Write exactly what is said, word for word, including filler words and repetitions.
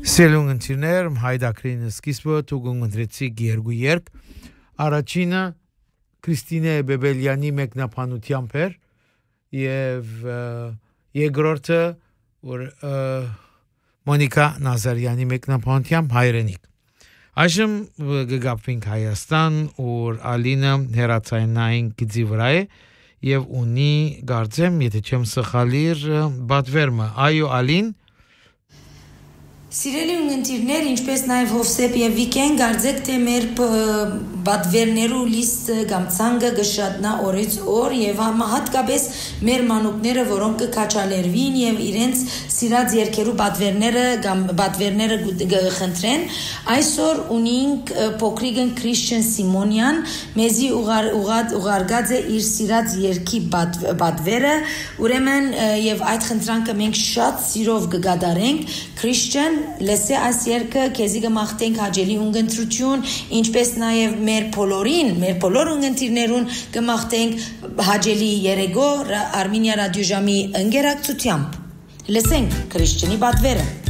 Սելուն ընտիրներ, հայդակրին սկիզբը թուգուն ընտրեցիք երկու երկ, առաջինը Քրիստինե Բեբելյանի մեկնաբանությամբ էր և երկրորդը որ Մոնիկա Նազարյանի մեկնաբանությամբ հայրենիք։ Այժմ գգապվենք Հայաստան, որ Ալինը հեռացայնային գծի վրա է և ունի գարձեմ, եթե չեմ սխալիր, բատվերմը։ Այո, Ալին։ Սիրելի ունգընտիրներ, ինչպես նաև Հովսեփ և Վիկեն, գարձեք թե մեր բատվերներու լիստը կամ ցանկը գշատնա օրից օր և հատկապես մեր մանուկները, որոնք կքաչալերվին և իրենց սիրած երկերու բատվերները կամ բատվերները խնդրեն, այսօր ունենք փոքրիկն Քրիշտիան Սիմոնյան, մեզի ուղարկած է իր սիրած երկի բատվերը, ուրեմն և այդ խնդրանքը մենք շատ սիրով կգադարենք, Քրիշտիան լսե այս երկը քեզի կմաղթենք հաջելի ունգընտրություն, ինչպես նաև մեր բոլորին, մեր բոլոր ունգընտիրներուն կմաղթենք հաջելի երեգո Արմենիա ռադիոժամի ընկերակցությամբ։ Լսենք Քրիշտիանի բատվերը։